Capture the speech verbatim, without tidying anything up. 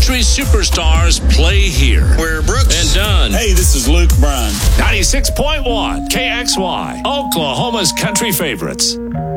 country superstars play here. We're Brooks and Dunn. Hey, this is Luke Bryan. ninety-six point one K X Y, Oklahoma's country favorites.